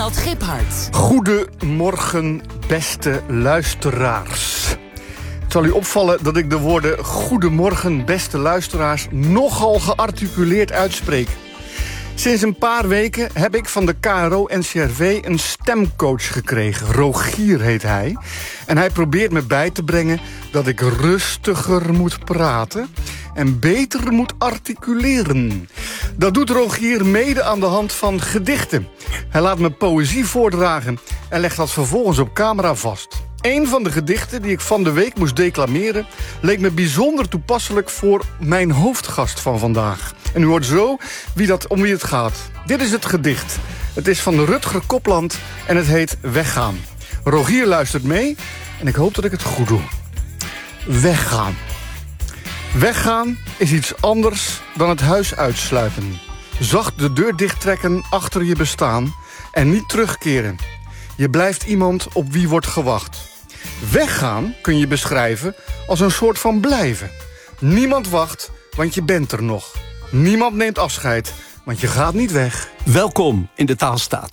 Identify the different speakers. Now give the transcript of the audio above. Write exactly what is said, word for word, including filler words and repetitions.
Speaker 1: Ronald Giphart.
Speaker 2: Goedemorgen, beste luisteraars. Het zal u opvallen dat ik de woorden goedemorgen, beste luisteraars nogal gearticuleerd uitspreek. Sinds een paar weken heb ik van de K R O-N C R W een stemcoach gekregen. Rogier heet hij. En hij probeert me bij te brengen dat ik rustiger moet praten en beter moet articuleren. Dat doet Rogier mede aan de hand van gedichten. Hij laat me poëzie voordragen en legt dat vervolgens op camera vast. Een van de gedichten die ik van de week moest declameren leek me bijzonder toepasselijk voor mijn hoofdgast van vandaag. En u hoort zo wie dat, om wie het gaat. Dit is het gedicht. Het is van Rutger Kopland en het heet Weggaan. Rogier luistert mee en ik hoop dat ik het goed doe. Weggaan. Weggaan is iets anders dan het huis uitsluiten. Zacht de deur dichttrekken achter je bestaan en niet terugkeren. Je blijft iemand op wie wordt gewacht. Weggaan kun je beschrijven als een soort van blijven. Niemand wacht, want je bent er nog. Niemand neemt afscheid, want je gaat niet weg.
Speaker 3: Welkom in de Taalstaat.